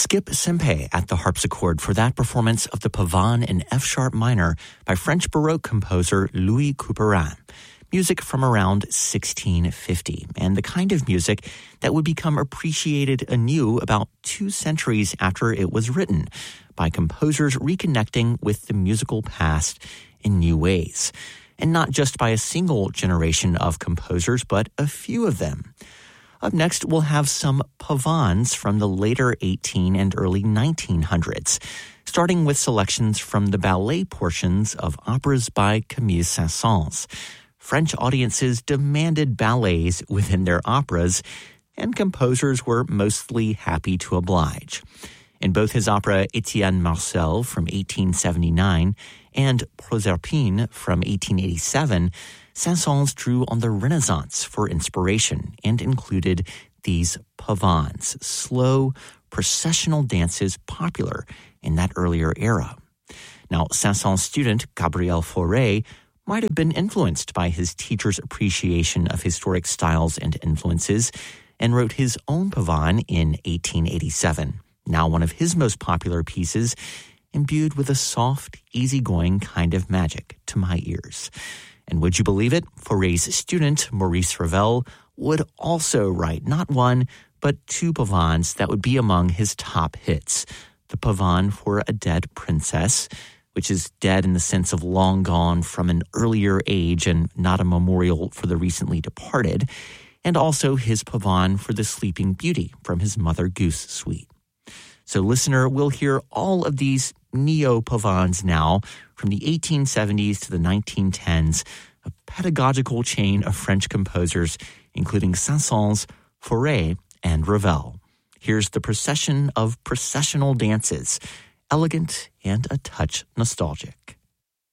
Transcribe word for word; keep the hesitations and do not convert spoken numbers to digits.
Skip Sempe at the harpsichord for that performance of the Pavane in F-sharp minor by French Baroque composer Louis Couperin. Music from around sixteen fifty, and the kind of music that would become appreciated anew about two centuries after it was written, by composers reconnecting with the musical past in new ways. And not just by a single generation of composers, but a few of them. Up next, we'll have some pavanes from the later eighteen and early nineteen hundreds, starting with selections from the ballet portions of operas by Camille Saint-Saëns. French audiences demanded ballets within their operas, and composers were mostly happy to oblige. In both his opera Etienne Marcel from eighteen seventy-nine and Proserpine from eighteen eighty-seven, Saint-Saëns drew on the Renaissance for inspiration and included these pavanes, slow, processional dances popular in that earlier era. Now, Saint-Saëns' student Gabriel Fauré might have been influenced by his teacher's appreciation of historic styles and influences and wrote his own pavane in eighteen eighty-seven, now one of his most popular pieces, imbued with a soft, easygoing kind of magic to my ears. And would you believe it? Fauré's student, Maurice Ravel, would also write not one, but two pavanes that would be among his top hits. The pavane for a dead princess, which is dead in the sense of long gone from an earlier age and not a memorial for the recently departed, and also his pavane for the Sleeping Beauty from his Mother Goose suite. So, listener, we'll hear all of these neo-pavanes now from the eighteen seventies to the nineteen tens, a pedagogical chain of French composers, including Saint-Saëns, Fauré, and Ravel. Here's the procession of processional dances, elegant and a touch nostalgic.